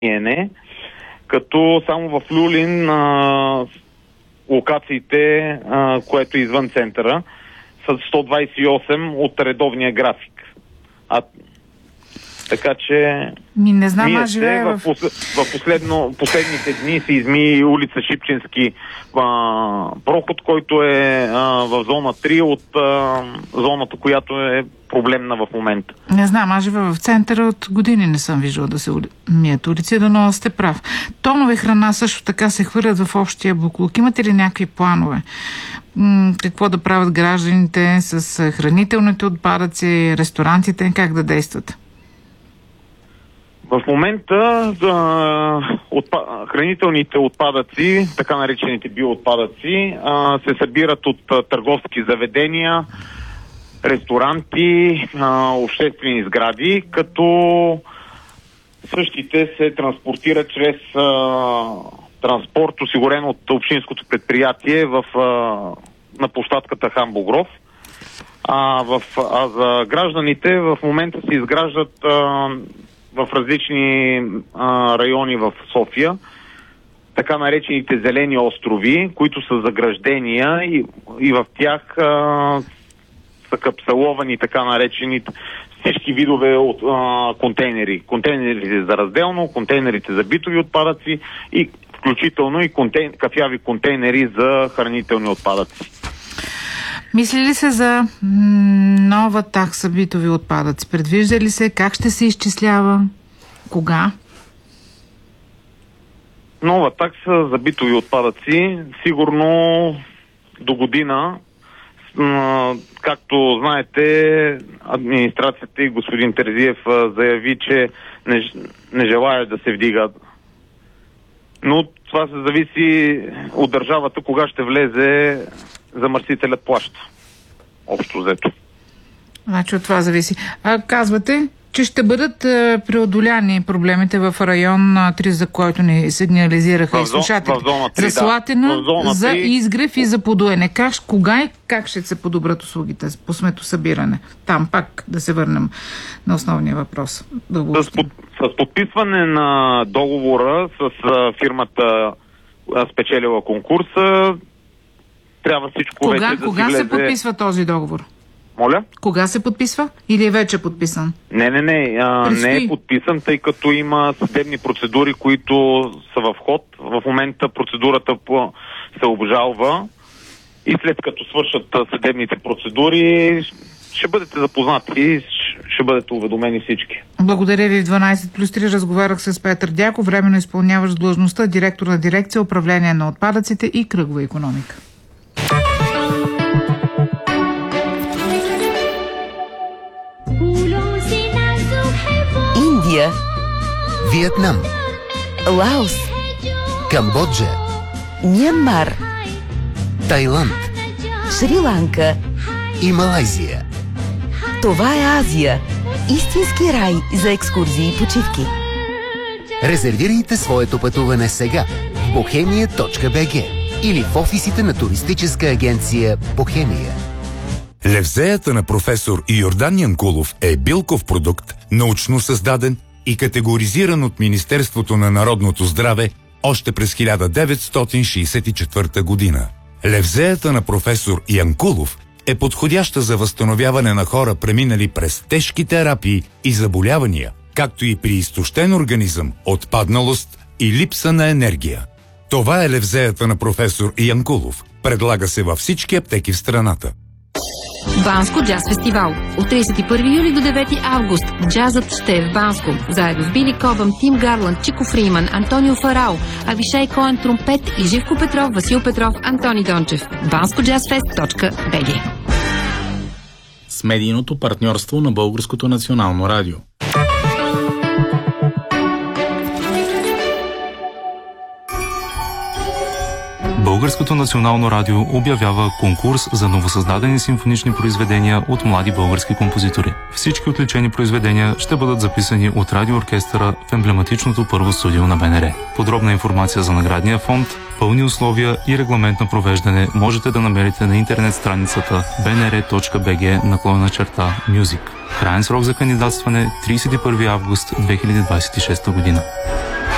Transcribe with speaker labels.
Speaker 1: като само в Люлин локациите, което е извън центъра, са 128 от редовния график. Така че
Speaker 2: не знам, аз живея
Speaker 1: в последните дни се изми улица Шипченски проход, който е в зона 3 от зоната, която е проблемна в момента.
Speaker 2: Не знам, аз живея в центъра, от години не съм виждала да се мият улици, но сте прав. Тонове храна също така се хвърлят в общия буклук. Имате ли някакви планове? Какво да правят гражданите с хранителните отпадъци, ресторантите, как да действат?
Speaker 1: В момента хранителните отпадъци, така наречените биоотпадъци, се събират от търговски заведения, ресторанти, обществени сгради, като същите се транспортират чрез транспорт, осигурен от общинското предприятие на площадката Хан Богров. За гражданите в момента се изграждат в различни райони в София така наречените зелени острови, които са заграждения и в тях са капсуловани така наречените всички видове от контейнери. Контейнерите за разделно, контейнерите за битови отпадъци и включително и кафяви контейнери за хранителни отпадъци.
Speaker 2: Мисли ли се за нова такса битови отпадъци? Предвижда ли се? Как ще се изчислява? Кога?
Speaker 1: Нова такса за битови отпадъци сигурно до година. Както знаете, администрацията и господин Терзиев заяви, че не желая да се вдига. Но това се зависи от държавата, кога ще влезе замърсителят плаща. Общо взето.
Speaker 2: Значи от това зависи. Казвате, че ще бъдат преодоляни проблемите в район 3, за който ни сигнализираха и слушателите. За Слатина, за изгрев и за подуене. Кога и как ще се подобрят услугите по сметосъбиране? Там пак да се върнем на основния въпрос.
Speaker 1: С подписване на договора с фирмата спечелила конкурса, трябва всичко вече да
Speaker 2: Кога
Speaker 1: си влезе...
Speaker 2: се подписва този договор?
Speaker 1: Моля?
Speaker 2: Кога се подписва? Или е вече подписан?
Speaker 1: Не е подписан, тъй като има съдебни процедури, които са в ход. В момента процедурата се обжалва и след като свършат съдебните процедури, ще бъдете запознати и ще бъдете уведомени всички.
Speaker 2: Благодаря ви. В 12+3 разговарях с Петър Дяков, временно изпълняващ длъжността директор на дирекция управление на отпадъците и кръгова икономика.
Speaker 3: Индия,
Speaker 4: Виетнам,
Speaker 3: Лаос,
Speaker 4: Камбоджа,
Speaker 3: Мянмар,
Speaker 4: Тайланд,
Speaker 3: Шри-Ланка
Speaker 4: и Малайзия.
Speaker 3: Това е Азия. Истински рай за екскурзии и почивки.
Speaker 4: Резервирайте своето пътуване сега в bohemia.bg или в офисите на туристическа агенция Бохемия.
Speaker 5: Левзеята на професор Йордан Янкулов е билков продукт, научно създаден и категоризиран от Министерството на народното здраве още през 1964 година. Левзеята на професор Янкулов е подходяща за възстановяване на хора, преминали през тежки терапии и заболявания, както и при изтощен организъм, отпадналост и липса на енергия. Това е левзеята на професор Янкулов. Предлага се във всички аптеки в страната.
Speaker 6: Банско джаз фестивал. От 31 юли до 9 август джазът ще е в Банско. Заедно с Били Кобъм, Тим Гарланд, Чико Фриман, Антонио Фарао, Авишай Коен тромпет и Живко Петров, Васил Петров, Антони Дончев. BanskoJazzFest.bg.
Speaker 7: С медийното партньорство на Българското национално радио.
Speaker 8: Българското национално радио обявява конкурс за новосъздадени симфонични произведения от млади български композитори. Всички отличени произведения ще бъдат записани от радиооркестъра в емблематичното първо студио на БНР. Подробна информация за наградния фонд, пълни условия и регламент на провеждане можете да намерите на интернет страницата bnr.bg/music. Краен срок за кандидатстване 31 август 2026 година.